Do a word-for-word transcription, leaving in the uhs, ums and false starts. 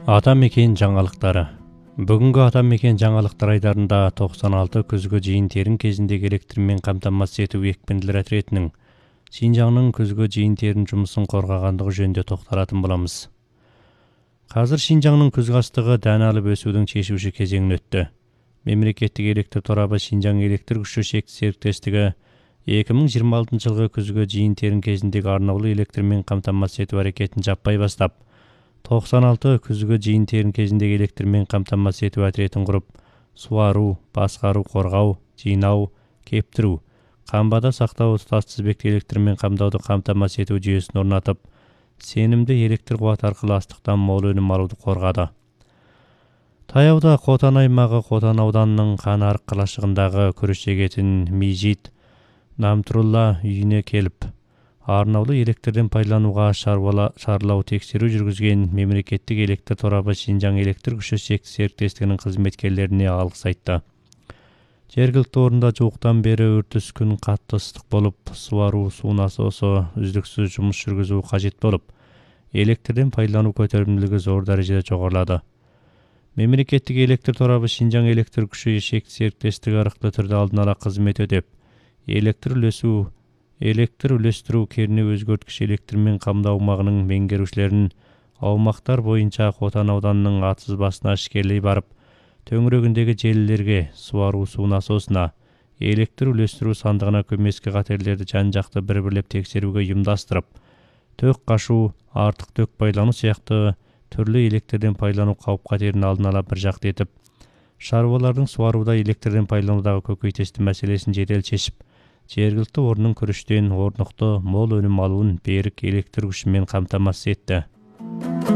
Атамекен жаңалықтары. Бүгінгі Атамекен жаңалықтар айдарында тоқсан алты күзгі жиын-терін кезіндегі электрмен қамтамасыз ету екпінділер отрядының Шинжаңның күзгі жиын-терін жұмысын қорғағандығы жөнінде тоқталатын боламыз. Қазір Шинжаңның күзгі астығы дән алып өсудің шешуші кезеңін өтті. Мемлекеттік электр торабы Шинжаң электр күші шектес серіктестігі екі мың жиырма алтыншы жылғы күзгі жиын-терін кезіндегі арнаулы электрмен қамтамасыз ету әрекетін жаппай бастап, тоқсан алты күзгі жиын-терін кезіндегі электрмен қамтамасыз ету отрядын құрып, суару, басқару, қорғау, жинау, кептіру, қамбада сақтау тұтас тізбекті электрмен қамтауды қамтамасыз ету жүйесін орнатып, сенімді электр қуаты арқылы астықтан мол өнім алуды қорғады. Таяуда Қотан аймағы Қотан ауданының Қанарық қалашығындағы күріш егетін Мижит Намтурулла үйіне келіп, арнаулы электрден пайдалануға шарлау тексеру жүргізген мемлекеттік электр торабы Шинжаң электр күші шектес серіктестігінің қызметкерлеріне алғыс айтты. Жергілікті орында жуықтан бері үртіс күн қатты ыстық болып, суару, су насосы үздіксіз жұмыс жүргізу қажет болып, электрден пайдалану көтерімділігі зор дәрежеде жоғарылады. Мемлекеттік электр торабы Шинжаң электр күші шектес серіктестігі арқылы түрде алдын ала қызмет өтеп, электр үлесу электр үлестіру керне өзгөрткіш электрмен қамдау аумағының меңгерушілерін аумақтар бойынша Қотан ауданының атсыз басына ішкерлей барып, төңірегіндегі желілерге, суару су насосына, электр үлестіру сандығына көмескі қатерлерді жан-жақты бір-бірлеп тексеруге ұйымдастырып, төк қашу, артық төк пайдалану сияқты түрлі электрден пайдалану қауіп-қатерін алдын ала бір жақты етіп, шаруалардың суаруда электрден пайдаланудағы көкейтесті мәселесін жедел шешіп, жергілікті орынның күріштен орнықты мол өнім алуын берік электр күшімен қамтамасыз етті.